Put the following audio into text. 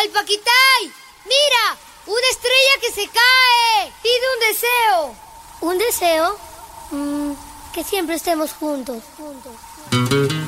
¡Ay, Paquitay! ¡Mira! ¡Una estrella que se cae! ¡Pide un deseo! ¿Un deseo? Que siempre estemos juntos.